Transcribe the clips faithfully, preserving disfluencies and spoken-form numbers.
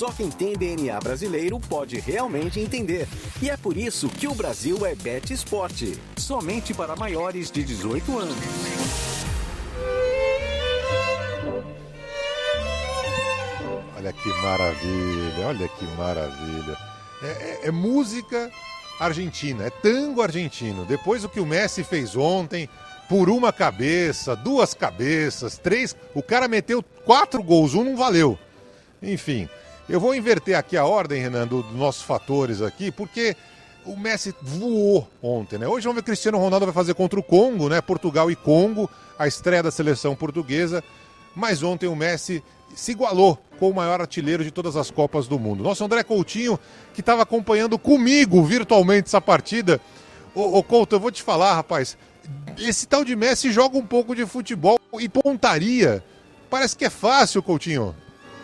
só quem tem D N A brasileiro pode realmente entender. E é por isso que o Brasil é Bet Esporte. Somente para maiores de dezoito anos. Olha que maravilha, olha que maravilha. É, é, é música argentina, é tango argentino. Depois do que o Messi fez ontem, por uma cabeça, duas cabeças, três... O cara meteu quatro gols, um não valeu. Enfim, eu vou inverter aqui a ordem, Renan, dos nossos fatores aqui, porque o Messi voou ontem, né? Hoje vamos ver o Cristiano Ronaldo vai fazer contra o Congo, né? Portugal e Congo, a estreia da seleção portuguesa. Mas ontem o Messi se igualou com o maior artilheiro de todas as Copas do Mundo. Nosso André Coutinho, que estava acompanhando comigo virtualmente essa partida. Ô, ô Couto, eu vou te falar, rapaz, esse tal de Messi joga um pouco de futebol e pontaria. Parece que é fácil, Coutinho.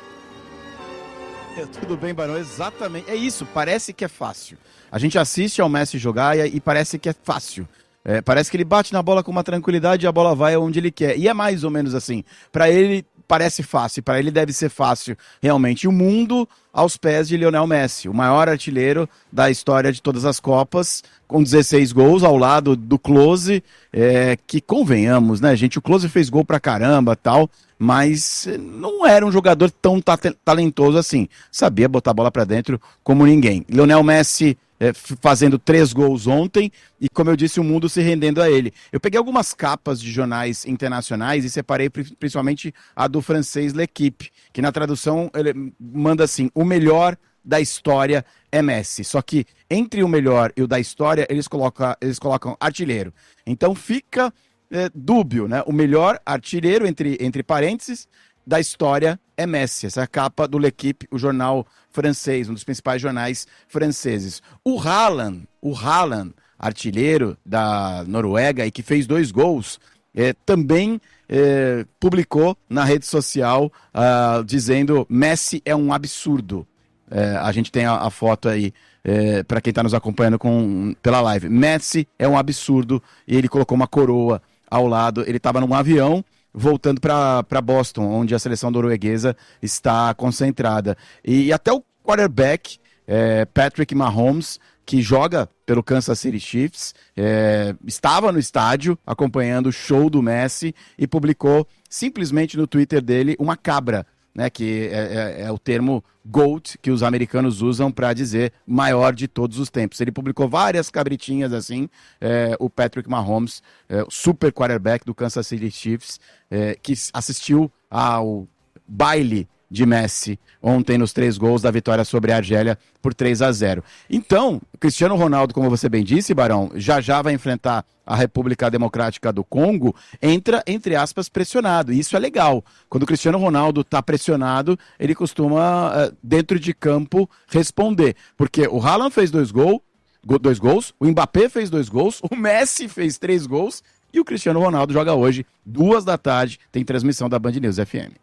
É, tudo bem, Barão, exatamente. É isso, parece que é fácil. A gente assiste ao Messi jogar e, e parece que é fácil. É, parece que ele bate na bola com uma tranquilidade e a bola vai onde ele quer. E é mais ou menos assim. Para ele parece fácil, para ele deve ser fácil realmente. E o mundo aos pés de Lionel Messi, o maior artilheiro da história de todas as Copas, com dezesseis gols ao lado do Klose, é, que convenhamos, né, gente? O Klose fez gol pra caramba e tal, mas não era um jogador tão ta- talentoso assim. Sabia botar a bola pra dentro como ninguém. Lionel Messi É, fazendo três gols ontem e, como eu disse, o mundo se rendendo a ele. Eu peguei algumas capas de jornais internacionais e separei principalmente a do francês L'Équipe, que na tradução ele manda assim, o melhor da história é Messi. Só que entre o melhor e o da história, eles colocam, eles colocam artilheiro. Então fica é, dúbio, né? O melhor artilheiro, entre, entre parênteses, da história é Messi. Essa é a capa do L'Équipe, o jornal francês, um dos principais jornais franceses. O Haaland, o Haaland, artilheiro da Noruega e que fez dois gols, é, também é, publicou na rede social uh, dizendo Messi é um absurdo. É, a gente tem a, a foto aí é, para quem está nos acompanhando com, pela live. Messi é um absurdo e ele colocou uma coroa ao lado. Ele estava num avião voltando para Boston, onde a seleção norueguesa está concentrada. E, e até o quarterback, é, Patrick Mahomes, que joga pelo Kansas City Chiefs, é, estava no estádio acompanhando o show do Messi e publicou simplesmente no Twitter dele uma cabra, né, que é, é, é o termo GOAT que os americanos usam para dizer maior de todos os tempos. Ele publicou várias cabritinhas assim, é, o Patrick Mahomes, é, o super quarterback do Kansas City Chiefs, é, que assistiu ao baile de Messi ontem nos três gols da vitória sobre a Argélia por três a zero. Então, Cristiano Ronaldo, como você bem disse, Barão, já já vai enfrentar a República Democrática do Congo, entra, entre aspas, pressionado. E isso é legal. Quando o Cristiano Ronaldo está pressionado, ele costuma, dentro de campo, responder. Porque o Haaland fez dois, gol, dois gols, o Mbappé fez dois gols, o Messi fez três gols e o Cristiano Ronaldo joga hoje, duas da tarde, tem transmissão da Band News F M.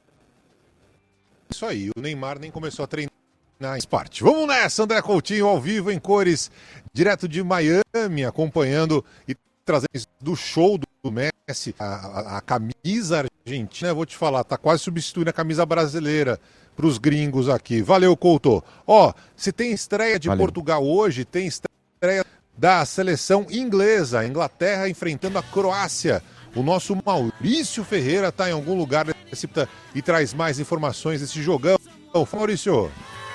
Isso aí, o Neymar nem começou a treinar em esporte. Vamos nessa, André Coutinho, ao vivo, em cores, direto de Miami, acompanhando e trazendo do show do Messi, a, a, a camisa argentina, eu vou te falar, tá quase substituindo a camisa brasileira para os gringos aqui. Valeu, Couto. Ó, se tem estreia de Valeu. Portugal hoje, tem estreia da seleção inglesa, a Inglaterra enfrentando a Croácia. O nosso Maurício Ferreira está em algum lugar desse, e traz mais informações desse jogão. Maurício.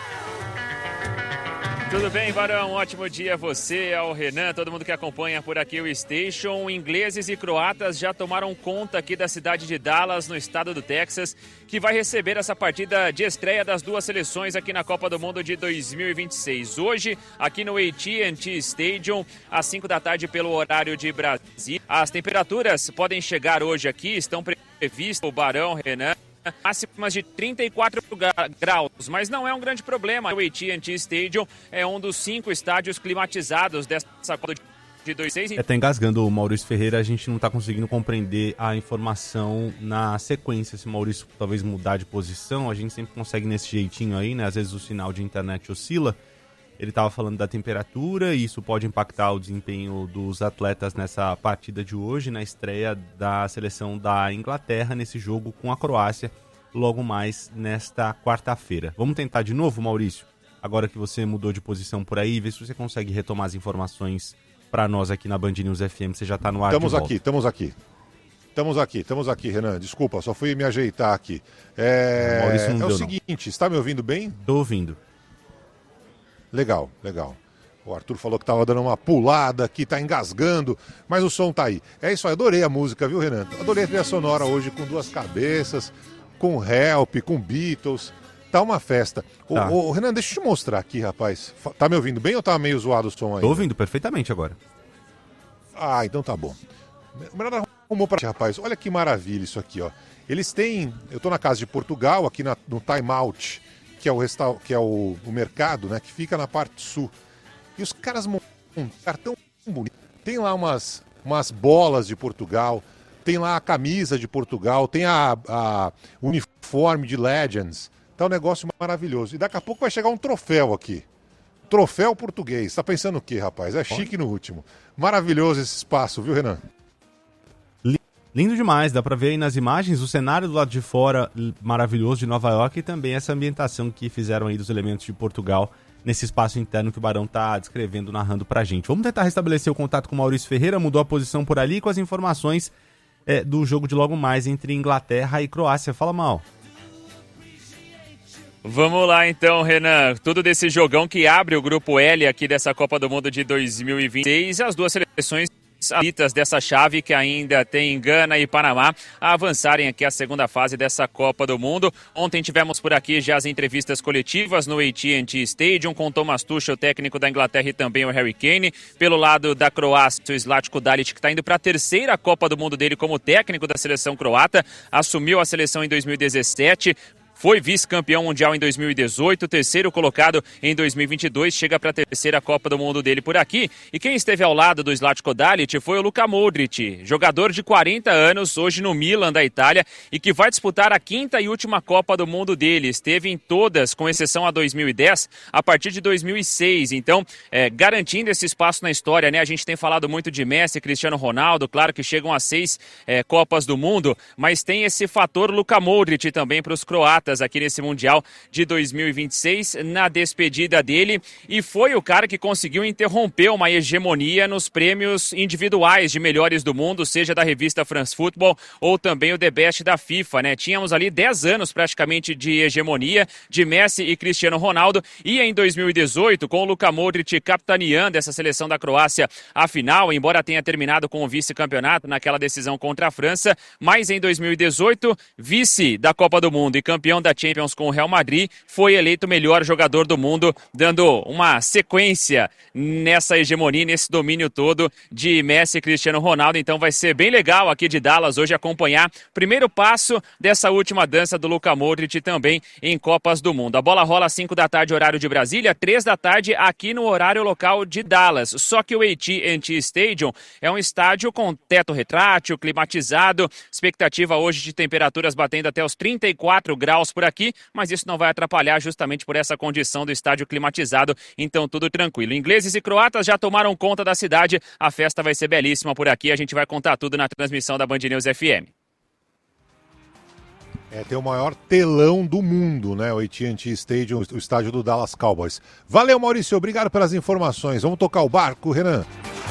Tudo bem, Varão? Um ótimo dia a você, ao Renan, todo mundo que acompanha por aqui o Station. Ingleses e croatas já tomaram conta aqui da cidade de Dallas, no estado do Texas, que vai receber essa partida de estreia das duas seleções aqui na Copa do Mundo de dois mil e vinte e seis. Hoje, aqui no A T and T Stadium, às cinco da tarde pelo horário de Brasília. As temperaturas podem chegar hoje aqui, estão previstas, o Barão, Renan, máximas de trinta e quatro graus, mas não é um grande problema. O A T and T Stadium é um dos cinco estádios climatizados dessa Copa de dois mil e seis. É, tá engasgando o Maurício Ferreira, a gente não tá conseguindo compreender a informação na sequência. Se o Maurício talvez mudar de posição, a gente sempre consegue nesse jeitinho aí, né? Às vezes o sinal de internet oscila. Ele estava falando da temperatura e isso pode impactar o desempenho dos atletas nessa partida de hoje, na estreia da seleção da Inglaterra nesse jogo com a Croácia. logo mais nesta quarta-feira. Vamos tentar de novo, Maurício? Agora que você mudou de posição por aí, vê se você consegue retomar as informações para nós aqui na Band News F M. Você já está no ar. Estamos aqui, estamos aqui. Estamos aqui, estamos aqui, Renan. Desculpa, só fui me ajeitar aqui. É, Maurício não é o deu, seguinte, está me ouvindo bem? Estou ouvindo. Legal, legal. O Arthur falou que estava dando uma pulada aqui, está engasgando, mas o som tá aí. É isso aí, adorei a música, viu, Renan? Adorei a trilha sonora hoje com duas cabeças, com Help, com Beatles. Tá uma festa. Tá. Ô, ô, Renan, deixa eu te mostrar aqui, rapaz. Tá me ouvindo bem ou tá meio zoado o som aí? Tô ouvindo perfeitamente agora. Ah, então tá bom. Melhor arrumou pra... Rapaz, olha que maravilha isso aqui, ó. Eles têm... Eu tô na casa de Portugal, aqui na, no Time Out, que é, o, resta... que é o, o mercado, né? Que fica na parte sul. E os caras montam um cartão bonito. Tem lá umas, umas bolas de Portugal, tem lá a camisa de Portugal, tem a, a uniforme de Legends. Tá um negócio maravilhoso. E daqui a pouco vai chegar um troféu aqui. Troféu português. Tá pensando o quê, rapaz? É chique no último. Maravilhoso esse espaço, viu, Renan? Lindo demais, dá pra ver aí nas imagens o cenário do lado de fora maravilhoso de Nova York e também essa ambientação que fizeram aí dos elementos de Portugal nesse espaço interno que o Barão tá descrevendo, narrando pra gente. Vamos tentar restabelecer o contato com o Maurício Ferreira, mudou a posição por ali com as informações é, do jogo de logo mais entre Inglaterra e Croácia. Fala, Mal. Vamos lá então, Renan. Tudo desse jogão que abre o grupo L aqui dessa Copa do Mundo de dois mil e vinte e seis. As duas seleções favoritas dessa chave que ainda tem Gana e Panamá a avançarem aqui a segunda fase dessa Copa do Mundo. Ontem tivemos por aqui já as entrevistas coletivas no A T and T Stadium com Thomas Tuchel, técnico da Inglaterra, e também o Harry Kane. Pelo lado da Croácia, o Zlatko Dalic, que está indo para a terceira Copa do Mundo dele como técnico da seleção croata, assumiu a seleção em dois mil e dezessete. Foi vice-campeão mundial em dois mil e dezoito, terceiro colocado em dois mil e vinte e dois, chega para a terceira Copa do Mundo dele por aqui. E quem esteve ao lado do Zlatko Dalic foi o Luka Modric, jogador de quarenta anos, hoje no Milan da Itália, e que vai disputar a quinta e última Copa do Mundo dele. Esteve em todas, com exceção a dois mil e dez, a partir de dois mil e seis. Então, é, garantindo esse espaço na história, né? A gente tem falado muito de Messi, Cristiano Ronaldo, claro que chegam a seis é, Copas do Mundo, mas tem esse fator Luka Modric também para os croatas aqui nesse Mundial de dois mil e vinte e seis, na despedida dele, e foi o cara que conseguiu interromper uma hegemonia nos prêmios individuais de melhores do mundo, seja da revista France Football ou também o The Best da FIFA, né? Tínhamos ali dez anos praticamente de hegemonia de Messi e Cristiano Ronaldo, e em dois mil e dezoito, com o Luka Modric capitaneando essa seleção da Croácia à final, embora tenha terminado com o vice-campeonato naquela decisão contra a França, mas em dois mil e dezoito, vice da Copa do Mundo e campeão da Champions com o Real Madrid, foi eleito o melhor jogador do mundo, dando uma sequência nessa hegemonia, nesse domínio todo de Messi e Cristiano Ronaldo. Então vai ser bem legal aqui de Dallas hoje acompanhar o primeiro passo dessa última dança do Luka Modric também em Copas do Mundo. A bola rola às cinco da tarde, horário de Brasília, três da tarde aqui no horário local de Dallas. Só que o A T and T Stadium é um estádio com teto retrátil, climatizado, expectativa hoje de temperaturas batendo até os trinta e quatro graus por aqui, mas isso não vai atrapalhar justamente por essa condição do estádio climatizado, então tudo tranquilo. Ingleses e croatas já tomaram conta da cidade, a festa vai ser belíssima por aqui, a gente vai contar tudo na transmissão da Band News F M. É, tem o maior telão do mundo, né? O A T and T Stadium, o estádio do Dallas Cowboys. Valeu, Maurício, obrigado pelas informações. Vamos tocar o barco, Renan.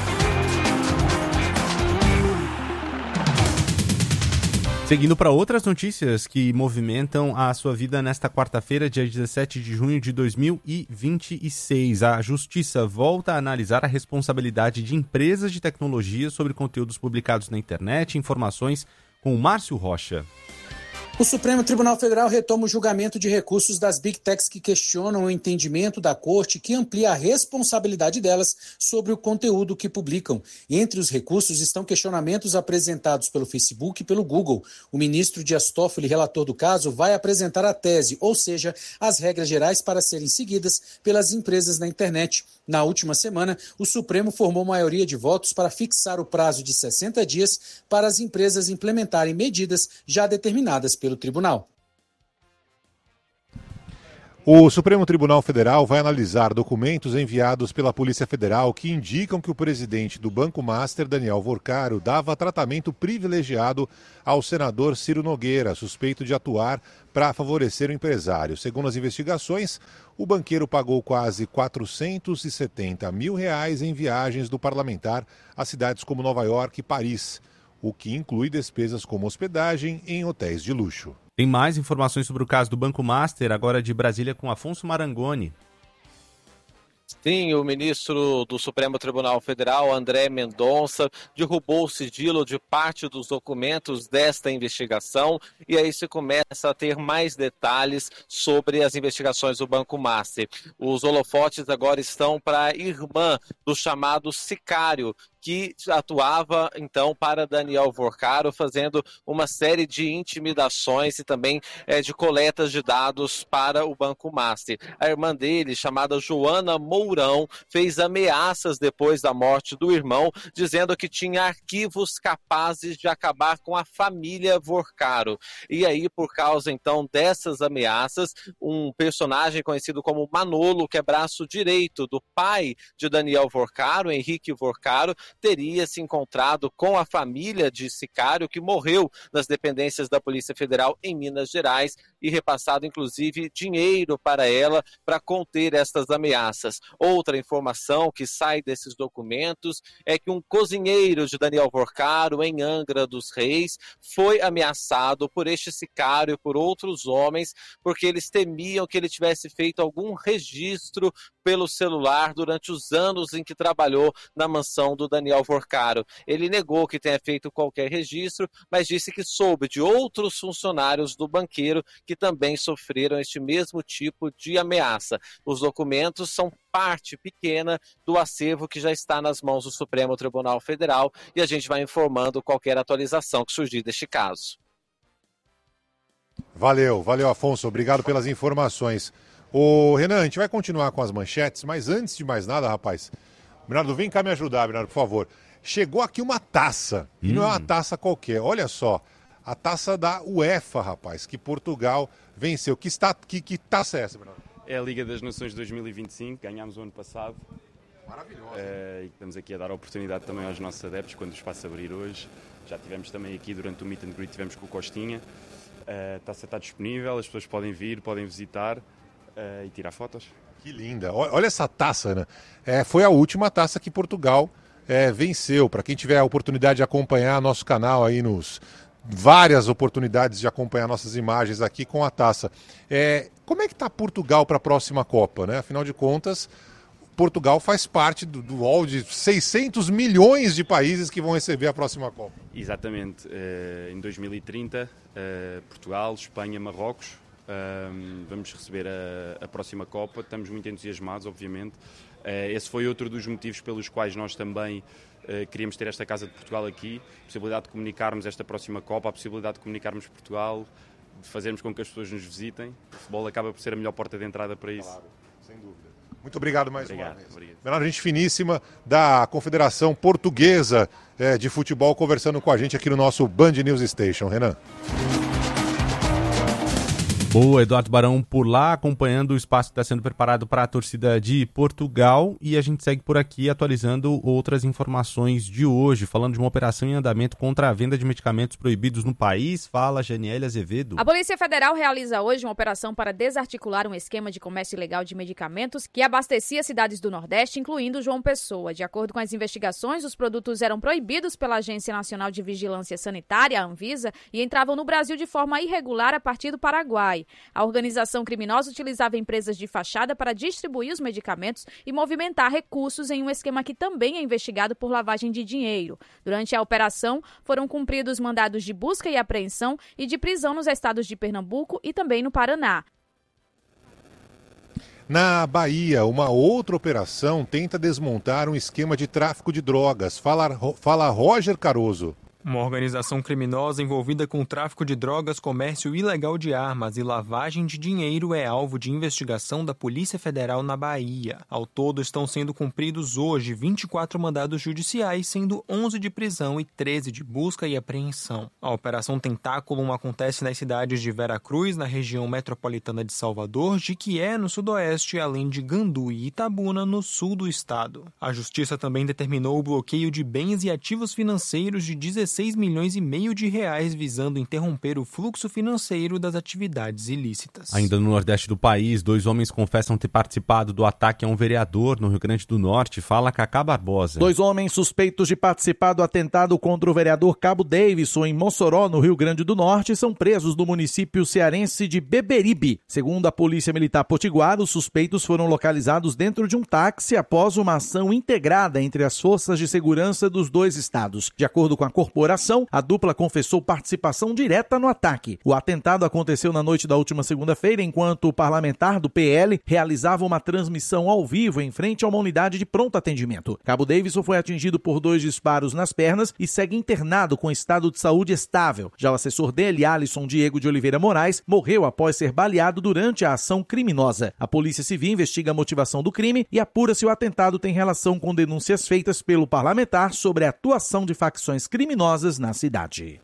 Seguindo para outras notícias que movimentam a sua vida nesta quarta-feira, dia dezessete de junho de dois mil e vinte e seis. A Justiça volta a analisar a responsabilidade de empresas de tecnologia sobre conteúdos publicados na internet. Informações com o Márcio Rocha. O Supremo Tribunal Federal retoma o julgamento de recursos das Big Techs que questionam o entendimento da Corte que amplia a responsabilidade delas sobre o conteúdo que publicam. Entre os recursos estão questionamentos apresentados pelo Facebook e pelo Google. O ministro Dias Toffoli, relator do caso, vai apresentar a tese, ou seja, as regras gerais para serem seguidas pelas empresas na internet. Na última semana, o Supremo formou maioria de votos para fixar o prazo de sessenta dias para as empresas implementarem medidas já determinadas pelo tribunal. O Supremo Tribunal Federal vai analisar documentos enviados pela Polícia Federal que indicam que o presidente do Banco Master, Daniel Vorcaro, dava tratamento privilegiado ao senador Ciro Nogueira, suspeito de atuar para favorecer o empresário. Segundo as investigações, o banqueiro pagou quase quatrocentos e setenta mil reais em viagens do parlamentar a cidades como Nova York e Paris, o que inclui despesas como hospedagem em hotéis de luxo. Tem mais informações sobre o caso do Banco Master, agora de Brasília, com Afonso Marangoni. Sim, o ministro do Supremo Tribunal Federal, André Mendonça, derrubou o sigilo de parte dos documentos desta investigação e aí se começa a ter mais detalhes sobre as investigações do Banco Master. Os holofotes agora estão para a irmã do chamado sicário, que atuava, então, para Daniel Vorcaro, fazendo uma série de intimidações e também é, de coletas de dados para o Banco Master. A irmã dele, chamada Joana Mourão, fez ameaças depois da morte do irmão, dizendo que tinha arquivos capazes de acabar com a família Vorcaro. E aí, por causa, então, dessas ameaças, um personagem conhecido como Manolo, que é braço direito do pai de Daniel Vorcaro, Henrique Vorcaro, teria se encontrado com a família de sicário que morreu nas dependências da Polícia Federal em Minas Gerais e repassado, inclusive, dinheiro para ela para conter estas ameaças. Outra informação que sai desses documentos é que um cozinheiro de Daniel Vorcaro, em Angra dos Reis, foi ameaçado por este sicário e por outros homens porque eles temiam que ele tivesse feito algum registro pelo celular durante os anos em que trabalhou na mansão do Daniel Vorcaro. Ele negou que tenha feito qualquer registro, mas disse que soube de outros funcionários do banqueiro que também sofreram este mesmo tipo de ameaça. Os documentos são parte pequena do acervo que já está nas mãos do Supremo Tribunal Federal e a gente vai informando qualquer atualização que surgir deste caso. Valeu, valeu, Afonso. Obrigado pelas informações. Ô, Renan, a gente vai continuar com as manchetes, mas antes de mais nada, rapaz, Bernardo, vem cá me ajudar, Bernardo, por favor. Chegou aqui uma taça, e hum. não é uma taça qualquer, olha só, a taça da UEFA, rapaz, que Portugal venceu. Que, está, que, que taça é essa, Bernardo? É a Liga das Nações dois mil e vinte e cinco, ganhámos o ano passado. Maravilhoso. Uh, e estamos aqui a dar a oportunidade também aos nossos adeptos, quando o espaço abrir hoje. Já tivemos também aqui, durante o Meet and Greet, tivemos com o Costinha. Uh, a taça está disponível, as pessoas podem vir, podem visitar. Uh, e tirar fotos. Que linda. Olha essa taça, né? É, foi a última taça que Portugal é, venceu. Para quem tiver a oportunidade de acompanhar nosso canal aí nos... várias oportunidades de acompanhar nossas imagens aqui com a taça. É, como é que está Portugal para a próxima Copa, né? Afinal de contas, Portugal faz parte do, do hall de seiscentos milhões de países que vão receber a próxima Copa. Exatamente. Uh, em dois mil e trinta, uh, Portugal, Espanha, Marrocos, Um, vamos receber a, a próxima Copa, estamos muito entusiasmados, obviamente. Uh, esse foi outro dos motivos pelos quais nós também uh, queríamos ter esta Casa de Portugal aqui, a possibilidade de comunicarmos esta próxima Copa, a possibilidade de comunicarmos Portugal, de fazermos com que as pessoas nos visitem. O futebol acaba por ser a melhor porta de entrada para isso. Claro, sem dúvida. Muito obrigado mais obrigado, uma vez. Obrigado. Menor gente finíssima da Confederação Portuguesa é, de Futebol, conversando com a gente aqui no nosso Band News Station. Renan. Boa, Eduardo Barão por lá, acompanhando o espaço que está sendo preparado para a torcida de Portugal, e a gente segue por aqui atualizando outras informações de hoje, falando de uma operação em andamento contra a venda de medicamentos proibidos no país. Fala, Janiele Azevedo. A Polícia Federal realiza hoje uma operação para desarticular um esquema de comércio ilegal de medicamentos que abastecia cidades do Nordeste, incluindo João Pessoa. De acordo com as investigações, os produtos eram proibidos pela Agência Nacional de Vigilância Sanitária, a Anvisa, e entravam no Brasil de forma irregular a partir do Paraguai. A organização criminosa utilizava empresas de fachada para distribuir os medicamentos e movimentar recursos em um esquema que também é investigado por lavagem de dinheiro. Durante a operação, foram cumpridos mandados de busca e apreensão e de prisão nos estados de Pernambuco e também no Paraná. Na Bahia, uma outra operação tenta desmontar um esquema de tráfico de drogas. Fala, fala Roger Caroso. Uma organização criminosa envolvida com tráfico de drogas, comércio ilegal de armas e lavagem de dinheiro é alvo de investigação da Polícia Federal na Bahia. Ao todo, estão sendo cumpridos hoje vinte e quatro mandados judiciais, sendo onze de prisão e treze de busca e apreensão. A Operação Tentáculo acontece nas cidades de Veracruz, na região metropolitana de Salvador, Jiquié, no sudoeste, além de Gandu e Itabuna, no sul do estado. A Justiça também determinou o bloqueio de bens e ativos financeiros de dezesseis milhões e meio de reais, visando interromper o fluxo financeiro das atividades ilícitas. Ainda no nordeste do país, dois homens confessam ter participado do ataque a um vereador no Rio Grande do Norte. Fala Cacá Barbosa. Dois homens suspeitos de participar do atentado contra o vereador Cabo Davidson em Mossoró, no Rio Grande do Norte, são presos no município cearense de Beberibe. Segundo a Polícia Militar Potiguar, os suspeitos foram localizados dentro de um táxi após uma ação integrada entre as forças de segurança dos dois estados. De acordo com a corporação, a dupla confessou participação direta no ataque. O atentado aconteceu na noite da última segunda-feira, enquanto o parlamentar do P L realizava uma transmissão ao vivo em frente a uma unidade de pronto atendimento. Cabo Davidson foi atingido por dois disparos nas pernas e segue internado com estado de saúde estável. Já o assessor dele, Alisson Diego de Oliveira Moraes, morreu após ser baleado durante a ação criminosa. A Polícia Civil investiga a motivação do crime e apura se o atentado tem relação com denúncias feitas pelo parlamentar sobre a atuação de facções criminosas na cidade.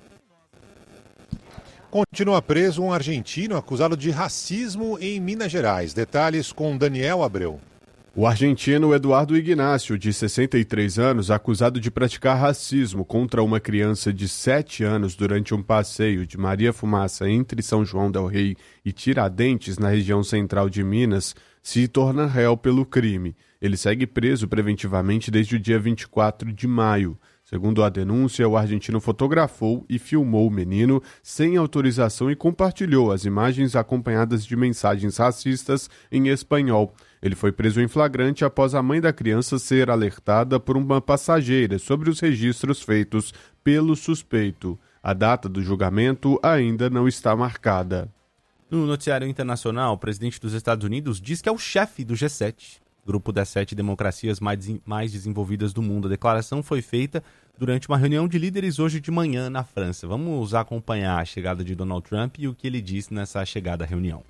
Continua preso um argentino acusado de racismo em Minas Gerais. Detalhes com Daniel Abreu. O argentino Eduardo Ignácio, de sessenta e três anos, acusado de praticar racismo contra uma criança de sete anos durante um passeio de Maria Fumaça entre São João del Rei e Tiradentes, na região central de Minas, se torna réu pelo crime. Ele segue preso preventivamente desde o dia vinte e quatro de maio. Segundo a denúncia, o argentino fotografou e filmou o menino sem autorização e compartilhou as imagens acompanhadas de mensagens racistas em espanhol. Ele foi preso em flagrante após a mãe da criança ser alertada por uma passageira sobre os registros feitos pelo suspeito. A data do julgamento ainda não está marcada. No noticiário internacional, o presidente dos Estados Unidos diz que é o chefe do G sete, grupo das sete democracias mais desenvolvidas do mundo. A declaração foi feita durante uma reunião de líderes hoje de manhã na França. Vamos acompanhar a chegada de Donald Trump e o que ele disse nessa chegada à reunião.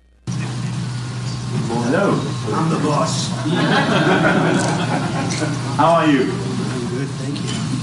Hello, I'm the boss. How are you? Good, thank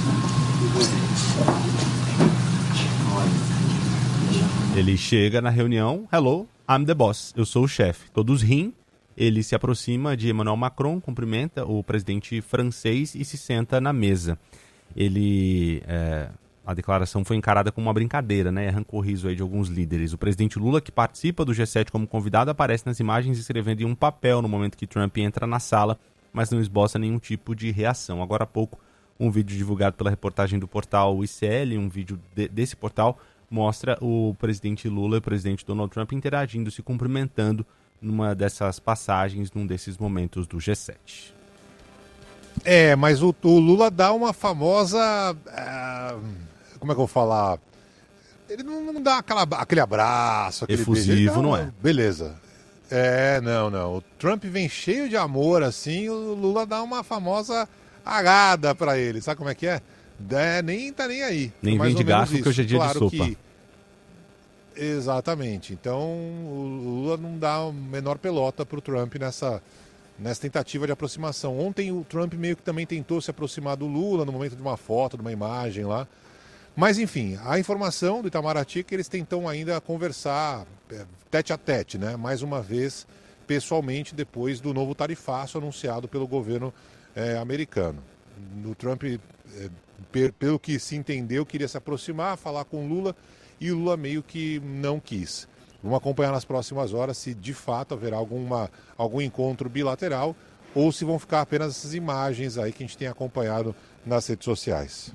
you. Ele chega na reunião, hello, I'm the boss, eu sou o chefe. Todos riem. Ele se aproxima de Emmanuel Macron, cumprimenta o presidente francês e se senta na mesa. Ele, é, a declaração foi encarada como uma brincadeira, né? Arrancou riso aí de alguns líderes. O presidente Lula, que participa do G sete como convidado, aparece nas imagens escrevendo em um papel no momento que Trump entra na sala, mas não esboça nenhum tipo de reação. Agora há pouco, um vídeo divulgado pela reportagem do portal I C L, um vídeo de, desse portal, mostra o presidente Lula e o presidente Donald Trump interagindo, se cumprimentando numa dessas passagens, num desses momentos do G sete. É, mas o, o Lula dá uma famosa... Uh, como é que eu vou falar? Ele não, não dá aquela, aquele abraço, aquele efusivo, não é? Beleza. É, não, não. O Trump vem cheio de amor, assim, o Lula dá uma famosa agada pra ele. Sabe como é que é? é nem tá nem aí. Nem vem de garfo que hoje é dia claro de sopa. Que... Exatamente. Então, o Lula não dá a menor pelota pro Trump nessa, nessa tentativa de aproximação. Ontem o Trump meio que também tentou se aproximar do Lula no momento de uma foto, de uma imagem lá. Mas, enfim, a informação do Itamaraty é que eles tentam ainda conversar tete a tete, né? Mais uma vez, pessoalmente, depois do novo tarifaço anunciado pelo governo é, americano. O Trump, é, pelo que se entendeu, queria se aproximar, falar com o Lula, e o Lula meio que não quis. Vamos acompanhar nas próximas horas se de fato haverá alguma, algum encontro bilateral ou se vão ficar apenas essas imagens aí que a gente tem acompanhado nas redes sociais.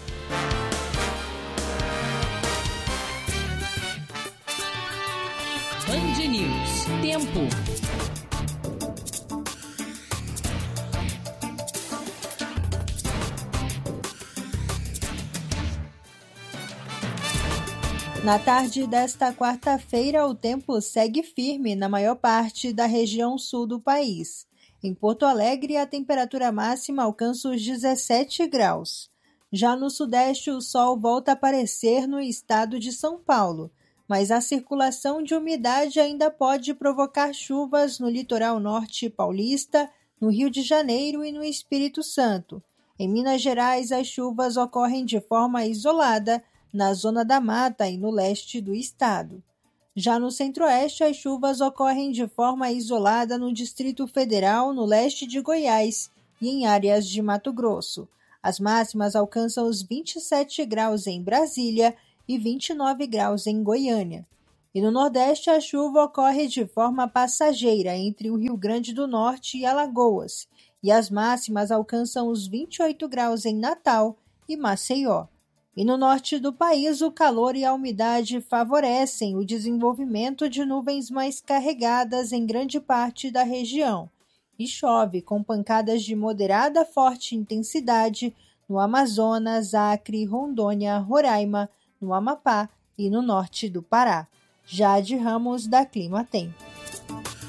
Band News. Tempo. Na tarde desta quarta-feira, o tempo segue firme na maior parte da região sul do país. Em Porto Alegre, a temperatura máxima alcança os dezessete graus. Já no sudeste, o sol volta a aparecer no estado de São Paulo, mas a circulação de umidade ainda pode provocar chuvas no litoral norte paulista, no Rio de Janeiro e no Espírito Santo. Em Minas Gerais, as chuvas ocorrem de forma isolada na zona da mata e no leste do estado. Já no centro-oeste, as chuvas ocorrem de forma isolada no Distrito Federal, no leste de Goiás e em áreas de Mato Grosso. As máximas alcançam os vinte e sete graus em Brasília e vinte e nove graus em Goiânia. E no Nordeste, a chuva ocorre de forma passageira entre o Rio Grande do Norte e Alagoas, e as máximas alcançam os vinte e oito graus em Natal e Maceió. E no norte do país, o calor e a umidade favorecem o desenvolvimento de nuvens mais carregadas em grande parte da região, e chove com pancadas de moderada a forte intensidade no Amazonas, Acre, Rondônia, Roraima, no Amapá e no norte do Pará. Jade Ramos, da Climatempo.